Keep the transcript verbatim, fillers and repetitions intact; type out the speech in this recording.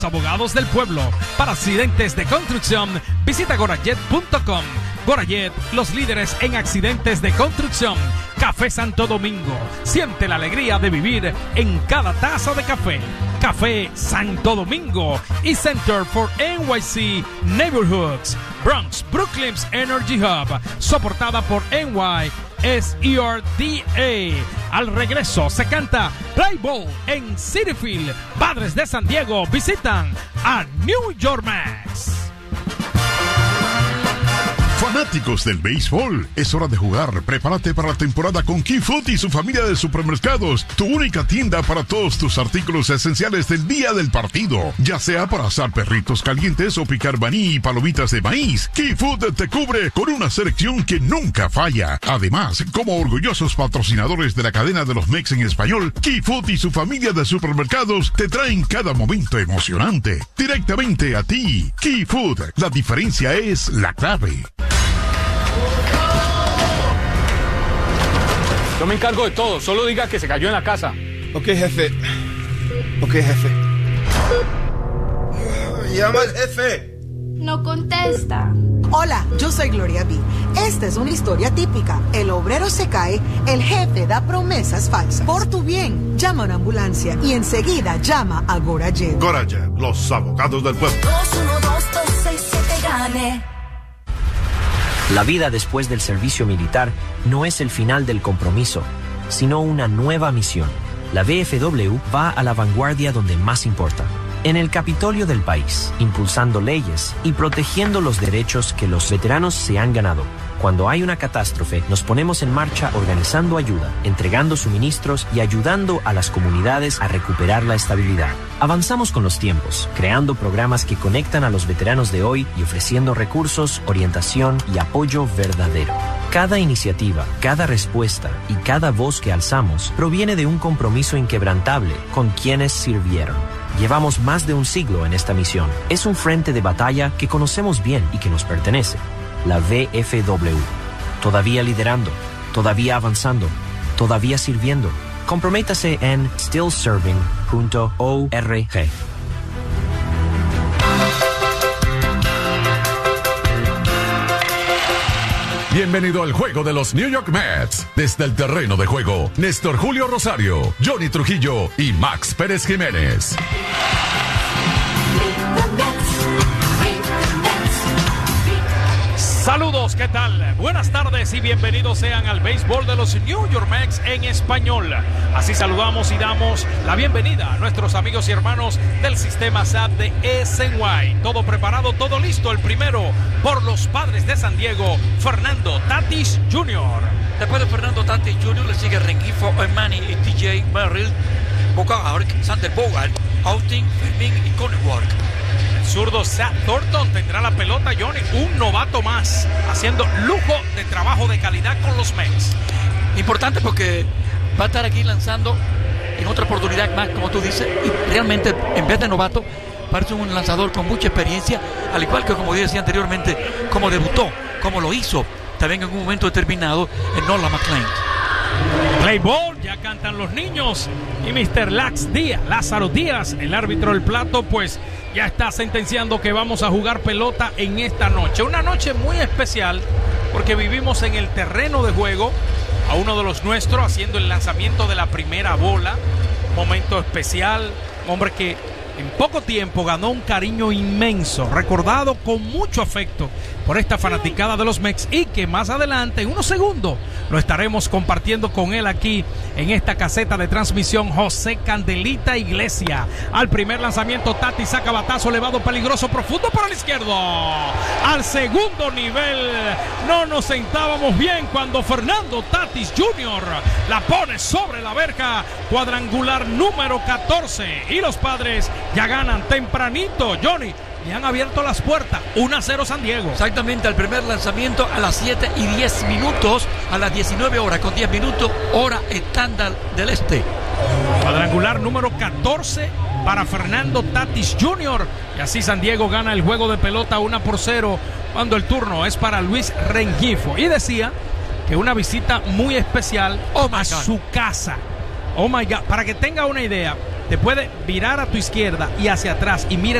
Abogados del pueblo. Para accidentes de construcción, visita gorajet punto com. Gorajet, los líderes en accidentes de construcción. Café Santo Domingo. Siente la alegría de vivir en cada taza de café. Café Santo Domingo y Center for N Y C Neighborhoods. Bronx, Brooklyn's Energy Hub. Soportada por N Y S E R D A. Al regreso se canta Play Ball en Citi Field. Padres de San Diego visitan a New York Mets. Fanáticos del béisbol, es hora de jugar. Prepárate para la temporada con Key Food y su familia de supermercados, tu única tienda para todos tus artículos esenciales del día del partido, ya sea para asar perritos calientes o picar maní y palomitas de maíz. Key Food te cubre con una selección que nunca falla. Además, como orgullosos patrocinadores de la cadena de los Mex en español, Key Food y su familia de supermercados te traen cada momento emocionante directamente a ti. Key Food, la diferencia es la clave. Yo me encargo de todo, solo diga que se cayó en la casa. Ok, jefe. Ok, jefe. Llama al jefe. No contesta. Hola, yo soy Gloria B. Esta es una historia típica. El obrero se cae, el jefe da promesas falsas. Por tu bien, llama a una ambulancia y enseguida llama a Gorajet. Gorajet, los abogados del pueblo. dos uno dos dos seis siete gane. La vida después del servicio militar no es el final del compromiso, sino una nueva misión. La V F W va a la vanguardia donde más importa, en el Capitolio del país, impulsando leyes y protegiendo los derechos que los veteranos se han ganado. Cuando hay una catástrofe, nos ponemos en marcha organizando ayuda, entregando suministros y ayudando a las comunidades a recuperar la estabilidad. Avanzamos con los tiempos, creando programas que conectan a los veteranos de hoy y ofreciendo recursos, orientación y apoyo verdadero. Cada iniciativa, cada respuesta y cada voz que alzamos proviene de un compromiso inquebrantable con quienes sirvieron. Llevamos más de un siglo en esta misión. Es un frente de batalla que conocemos bien y que nos pertenece. La V F W. Todavía liderando, todavía avanzando, todavía sirviendo. Comprométase en still serving punto org. Bienvenido al juego de los New York Mets. Desde el terreno de juego, Néstor Julio Rosario, Johnny Trujillo y Max Pérez Jiménez. Saludos, ¿qué tal? Buenas tardes y bienvenidos sean al béisbol de los New York Mets en español. Así saludamos y damos la bienvenida a nuestros amigos y hermanos del sistema S A T de S N Y. Todo preparado, todo listo. El primero por los Padres de San Diego, Fernando Tatis junior Después de Fernando Tatis junior le sigue Rengifo Armani y T J Merrill, Bogaert, Sander Bogart, Austin, Fermín y Connework. Zurdo Zach Thornton tendrá la pelota, Johnny, un novato más, haciendo lujo de trabajo de calidad con los Mets. Importante porque va a estar aquí lanzando en otra oportunidad más, como tú dices, y realmente en vez de novato, parece un lanzador con mucha experiencia, al igual que, como decía anteriormente, como debutó, como lo hizo también en un momento determinado en Nola McLean. Play ball, ya cantan los niños, y mister Lax Díaz, Lázaro Díaz, el árbitro del plato, pues ya está sentenciando que vamos a jugar pelota en esta noche. Una noche muy especial porque vivimos en el terreno de juego a uno de los nuestros haciendo el lanzamiento de la primera bola. Momento especial, hombre que en poco tiempo ganó un cariño inmenso, recordado con mucho afecto por esta fanaticada de los Mets, y que más adelante, en unos segundos, lo estaremos compartiendo con él aquí en esta caseta de transmisión. José Candelita Iglesia. Al primer lanzamiento, Tati saca batazo elevado, peligroso, profundo por el izquierdo. Al segundo nivel, no nos sentábamos bien cuando Fernando Tatis junior la pone sobre la verja. Cuadrangular número catorce. Y los Padres ya ganan tempranito, Johnny. Le han abierto las puertas, uno a cero San Diego. Exactamente, al primer lanzamiento a las siete y diez minutos, a las diecinueve horas con diez minutos, hora estándar del este. Cuadrangular número catorce para Fernando Tatis junior Y así San Diego gana el juego de pelota uno por cero, cuando el turno es para Luis Rengifo. Y decía que una visita muy especial oh a God. su casa. Oh my God, para que tenga una idea, te puede virar a tu izquierda y hacia atrás y mira